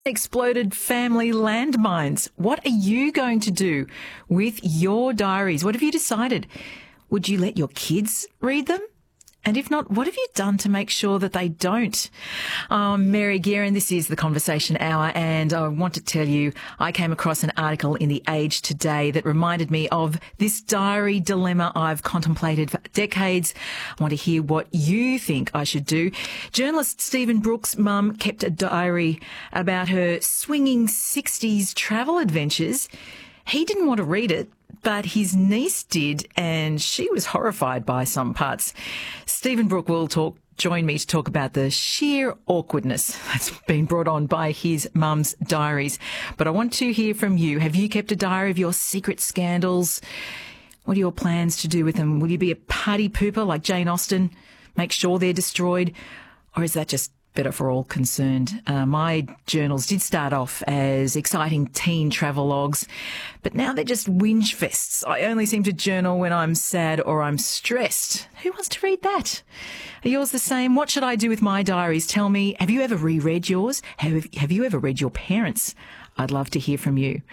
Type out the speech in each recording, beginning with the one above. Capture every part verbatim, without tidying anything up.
Exploded family landmines. What are you going to do with your diaries? What have you decided? Would you let your kids read them? And if not, what have you done to make sure that they don't? I'm Mary Guerin. This is the Conversation Hour, and I want to tell you I came across an article in The Age today that reminded me of this diary dilemma I've contemplated for decades. I want to hear what you think I should do. Journalist Stephen Brooks' mum kept a diary about her swinging sixties travel adventures. He didn't want to read it, but his niece did, and she was horrified by some parts. Stephen Brooks will talk, join me to talk about the sheer awkwardness that's been brought on by his mum's diaries. But I want to hear from you. Have you kept a diary of your secret scandals? What are your plans to do with them? Will you be a party pooper like Jane Austen? Make sure they're destroyed? Or is that just better for all concerned? Uh, my journals did start off as exciting teen travelogues, but now they're just whinge fests. I only seem to journal when I'm sad or I'm stressed. Who wants to read that? Are yours the same? What should I do with my diaries? Tell me, have you ever reread yours? Have, have you ever read your parents'? I'd love to hear from you.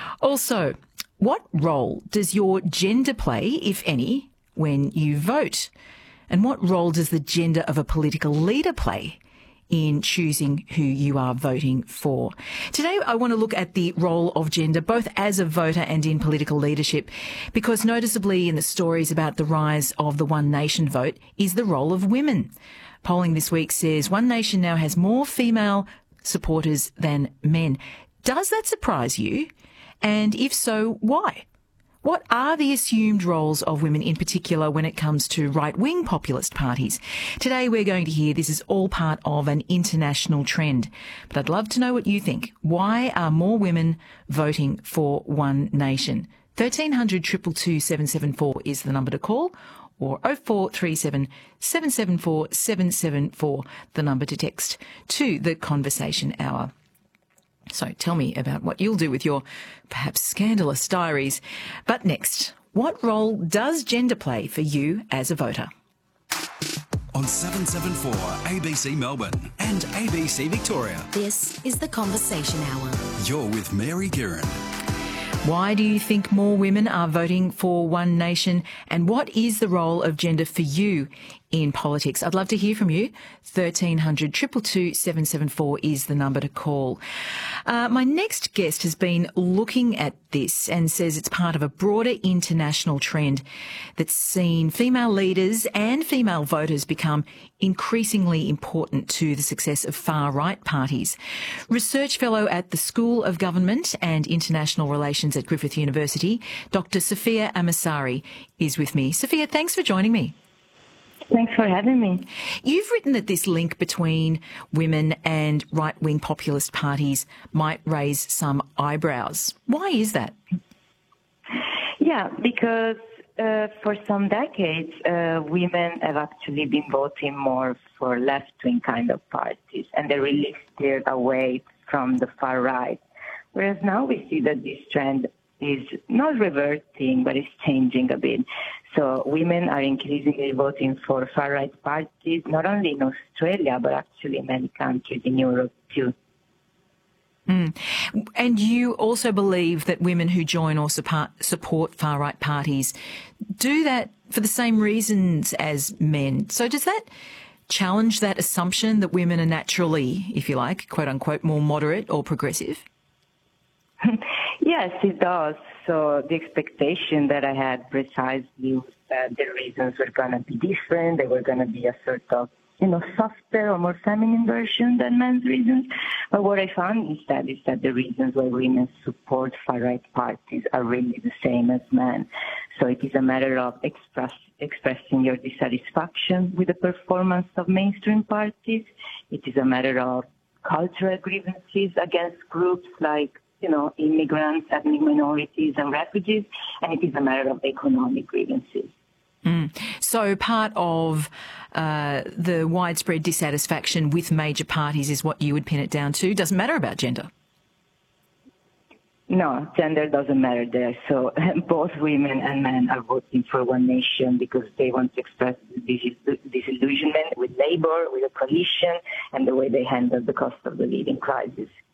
Also, what role does your gender play, if any, when you vote? And what role does the gender of a political leader play in choosing who you are voting for? Today, I want to look at the role of gender, both as a voter and in political leadership, because noticeably in the stories about the rise of the One Nation vote is the role of women. Polling this week says One Nation now has more female supporters than men. Does that surprise you? And if so, why? What are the assumed roles of women in particular when it comes to right-wing populist parties? Today we're going to hear this is all part of an international trend. But I'd love to know what you think. Why are more women voting for One Nation? thirteen hundred, two two two, seven seven four is the number to call, or oh four three seven, seven seven four, seven seven four, the number to text to the Conversation Hour. So tell me about what you'll do with your perhaps scandalous diaries. But next, what role does gender play for you as a voter? On seven seven four A B C Melbourne and A B C Victoria. This is the Conversation Hour. You're with Mary Guerin. Why do you think more women are voting for One Nation? And what is the role of gender for you in politics? I'd love to hear from you. thirteen hundred, two two two, seven seven four is the number to call. Uh, my next guest has been looking at this and says it's part of a broader international trend that's seen female leaders and female voters become increasingly important to the success of far-right parties. Research fellow at the School of Government and International Relations at Griffith University, Doctor Sophia Amasari, is with me. Sophia, thanks for joining me. Thanks for having me. You've written that this link between women and right-wing populist parties might raise some eyebrows. Why is that? Yeah, because uh, for some decades, uh, women have actually been voting more for left-wing kind of parties, and they really steered away from the far right. Whereas now we see that this trend is not reverting, but it's changing a bit. So women are increasingly voting for far-right parties, not only in Australia, but actually in many countries in Europe too. Mm. And you also believe that women who join or support, support far-right parties do that for the same reasons as men. So does that challenge that assumption that women are naturally, if you like, quote-unquote, more moderate or progressive? Yes, it does. So the expectation that I had precisely was that the reasons were going to be different. They were going to be a sort of, you know, softer or more feminine version than men's reasons. But what I found instead is that the reasons why women support far-right parties are really the same as men. So it is a matter of express, expressing your dissatisfaction with the performance of mainstream parties. It is a matter of cultural grievances against groups like, you know, immigrants, ethnic minorities and refugees, and it is a matter of economic grievances. Mm. So part of uh, the widespread dissatisfaction with major parties is what you would pin it down to. Doesn't matter about gender. No, gender doesn't matter there. So both women and men are voting for One Nation because they want to express this disillusionment with Labour, with the coalition, and the way they handle the cost of the living crisis.